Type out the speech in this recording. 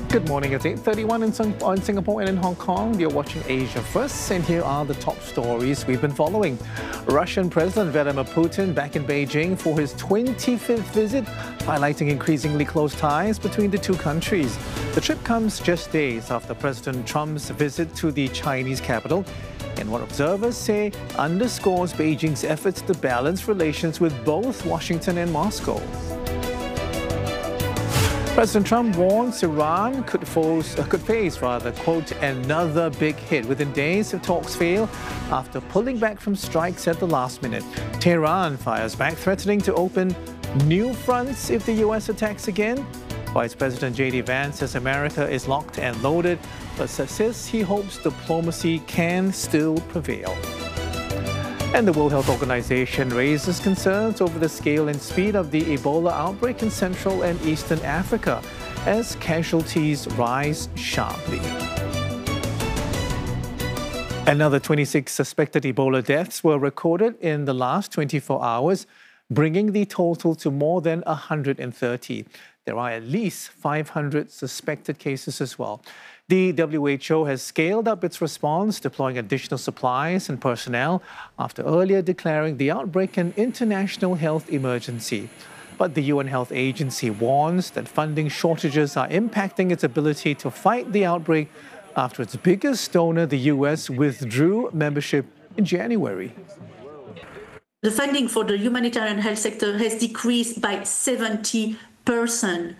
Good morning, it's 8:31 in Singapore and in Hong Kong. You're watching Asia First, and here are the top stories we've been following. Russian President Vladimir Putin back in Beijing for his 25th visit, highlighting increasingly close ties between the two countries. The trip comes just days after President Trump's visit to the Chinese capital, and what observers say underscores Beijing's efforts to balance relations with both Washington and Moscow. President Trump warns Iran could face, quote, another big hit within days if talks fail after pulling back from strikes at the last minute. Tehran fires back, threatening to open new fronts if the U.S. attacks again. Vice President J.D. Vance says America is locked and loaded, but says he hopes diplomacy can still prevail. And the World Health Organization raises concerns over the scale and speed of the Ebola outbreak in Central and Eastern Africa as casualties rise sharply. Another 26 suspected Ebola deaths were recorded in the last 24 hours, bringing the total to more than 130. There are at least 500 suspected cases as well. The WHO has scaled up its response, deploying additional supplies and personnel after earlier declaring the outbreak an international health emergency. But the UN Health Agency warns that funding shortages are impacting its ability to fight the outbreak after its biggest donor, the US, withdrew membership in January. The funding for the humanitarian health sector has decreased by 70%.